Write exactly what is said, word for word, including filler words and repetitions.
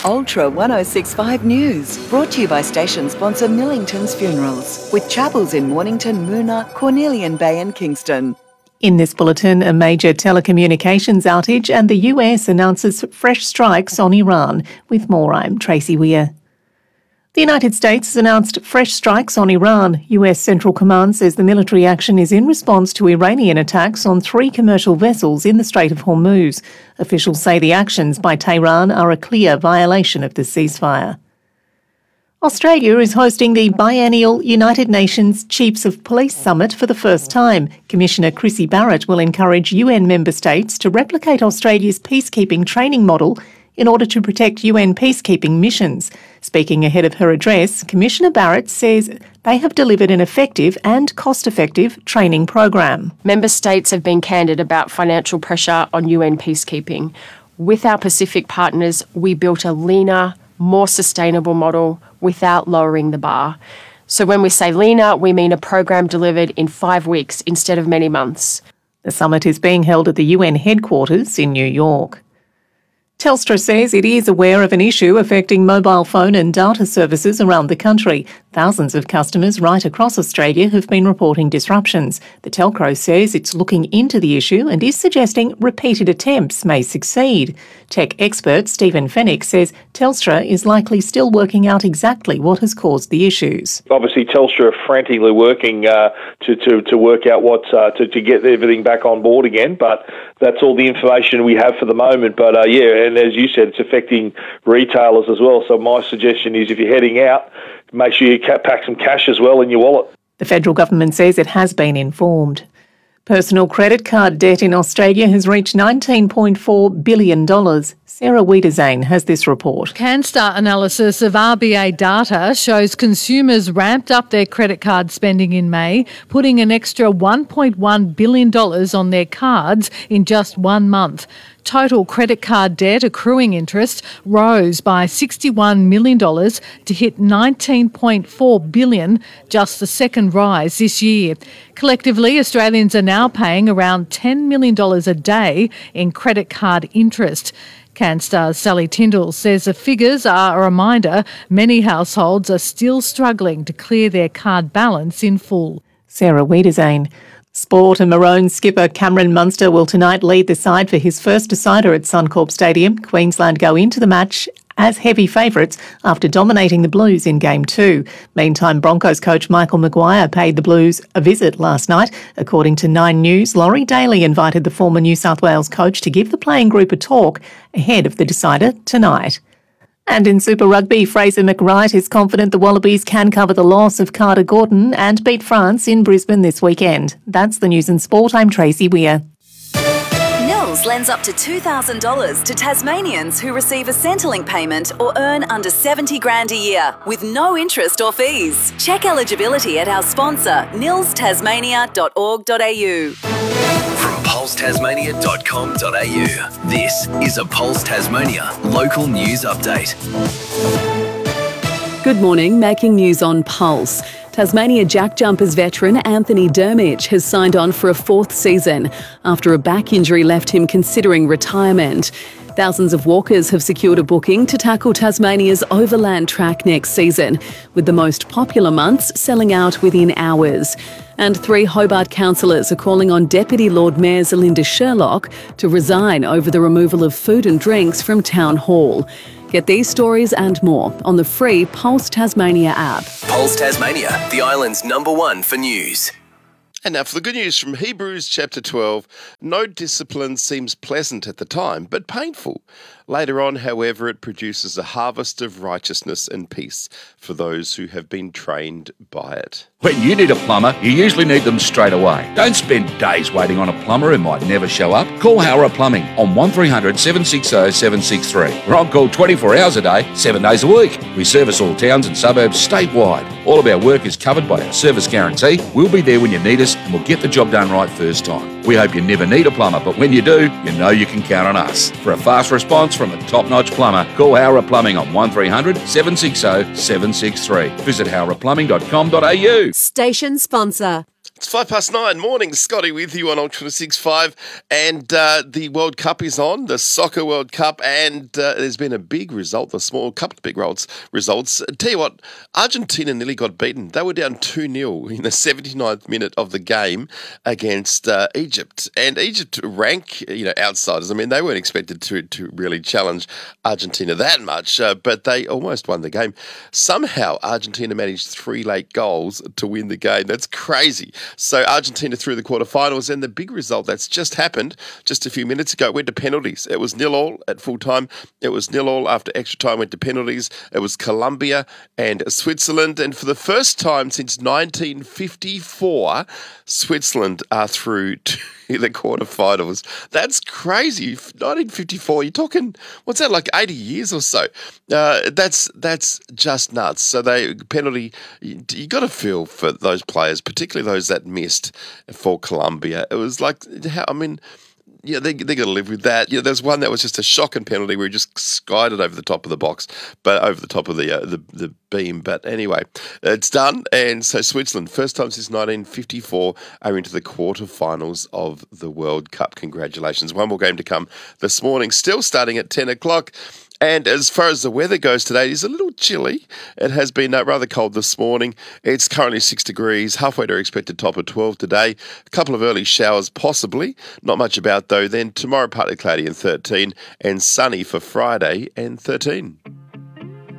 Ultra one oh six point five News, brought to you by station sponsor Millington's Funerals, with chapels in Mornington, Moona, Cornelian Bay and Kingston. In this bulletin, a major telecommunications outage and the U S announces fresh strikes on Iran. With more, I'm Tracy Weir. The United States has announced fresh strikes on Iran. U S Central Command says the military action is in response to Iranian attacks on three commercial vessels in the Strait of Hormuz. Officials say the actions by Tehran are a clear violation of the ceasefire. Australia is hosting the biennial United Nations Chiefs of Police Summit for the first time. Commissioner Chrissy Barrett will encourage U N member states to replicate Australia's peacekeeping training model in order to protect U N peacekeeping missions. Speaking ahead of her address, Commissioner Barrett says they have delivered an effective and cost-effective training program. Member states have been candid about financial pressure on U N peacekeeping. With our Pacific partners, we built a leaner, more sustainable model without lowering the bar. So when we say leaner, we mean a program delivered in five weeks instead of many months. The summit is being held at the U N headquarters in New York. Telstra says it is aware of an issue affecting mobile phone and data services around the country. Thousands of customers right across Australia have been reporting disruptions. The telco says it's looking into the issue and is suggesting repeated attempts may succeed. Tech expert Stephen Fennick says Telstra is likely still working out exactly what has caused the issues. Obviously, Telstra are frantically working uh, to, to, to work out what uh, to, to get everything back on board again, but that's all the information we have for the moment. But uh, yeah, and as you said, it's affecting retailers as well. So my suggestion is if you're heading out, make sure you pack some cash as well in your wallet. The federal government says it has been informed. Personal credit card debt in Australia has reached nineteen point four billion dollars. Sarah Wiedersane has this report. Canstar analysis of R B A data shows consumers ramped up their credit card spending in May, putting an extra one point one billion dollars on their cards in just one month. Total credit card debt accruing interest rose by sixty-one million dollars to hit nineteen point four billion dollars, just the second rise this year. Collectively, Australians are now paying around ten million dollars a day in credit card interest. Canstar's Sally Tyndall says the figures are a reminder many households are still struggling to clear their card balance in full. Sarah Wiedersane. Sport and Maroons skipper Cameron Munster will tonight lead the side for his first decider at Suncorp Stadium. Queensland go into the match as heavy favourites after dominating the Blues in Game two. Meantime, Broncos coach Michael Maguire paid the Blues a visit last night. According to Nine News, Laurie Daly invited the former New South Wales coach to give the playing group a talk ahead of the decider tonight. And in Super Rugby, Fraser McWright is confident the Wallabies can cover the loss of Carter Gordon and beat France in Brisbane this weekend. That's the news and sport. I'm Tracy Weir. Nils lends up to two thousand dollars to Tasmanians who receive a Centrelink payment or earn under seventy grand a year with no interest or fees. Check eligibility at our sponsor, nils tasmania dot org dot a u. From pulse tasmania dot com dot a u, this is a Pulse Tasmania local news update. Good morning, making news on Pulse. Tasmania Jack Jumpers veteran Anthony Dermich has signed on for a fourth season after a back injury left him considering retirement. Thousands of walkers have secured a booking to tackle Tasmania's overland track next season, with the most popular months selling out within hours. And three Hobart councillors are calling on Deputy Lord Mayor Zelinda Sherlock to resign over the removal of food and drinks from Town Hall. Get these stories and more on the free Pulse Tasmania app. Pulse Tasmania, the island's number one for news. And now for the good news from Hebrews chapter twelve. No discipline seems pleasant at the time, but painful. Later on, however, it produces a harvest of righteousness and peace for those who have been trained by it. When you need a plumber, you usually need them straight away. Don't spend days waiting on a plumber who might never show up. Call Howrah Plumbing on one three hundred, seven six zero, seven six three. We're on call twenty-four hours a day, seven days a week. We service all towns and suburbs statewide. All of our work is covered by our service guarantee. We'll be there when you need us and we'll get the job done right first time. We hope you never need a plumber, but when you do, you know you can count on us. For a fast response from a top-notch plumber, call Howrah Plumbing on one three hundred, seven six zero, seven six three. Visit howrah plumbing dot com dot a u. Station sponsor. It's five past nine. Morning, Scotty with you on Ultra six five. And uh, the World Cup is on, the Soccer World Cup, and uh, there's been a big result, a small couple of big results. results. Tell you what, Argentina nearly got beaten. They were down two nil in the seventy-ninth minute of the game against uh, Egypt. And Egypt rank, you know, outsiders. I mean, they weren't expected to, to really challenge Argentina that much, uh, but they almost won the game. Somehow, Argentina managed three late goals to win the game. That's crazy. So Argentina through the quarterfinals, and the big result that's just happened just a few minutes ago went to penalties. It was nil all at full time. It was nil all after extra time went to penalties. It was Colombia and Switzerland, and for the first time since nineteen fifty-four, Switzerland are through to the quarterfinals. That's crazy. nineteen fifty-four. You're talking, what's that, like eighty years or so? Uh, that's that's just nuts. So they penalty. You, you got to feel for those players, particularly those that missed for Colombia. It was like, how, I mean, yeah, they they got to live with that. You know, there's one that was just a shocking penalty where he just skied it over the top of the box, but over the top of the uh, the the beam. But anyway, it's done, and so Switzerland, first time since nineteen fifty-four, are into the quarterfinals of the World Cup. Congratulations! One more game to come this morning, still starting at ten o'clock. And as far as the weather goes today, it is a little chilly. It has been uh, rather cold this morning. It's currently six degrees, halfway to our expected top of twelve today. A couple of early showers possibly, not much about though. Then tomorrow partly cloudy and thirteen, and sunny for Friday and thirteen.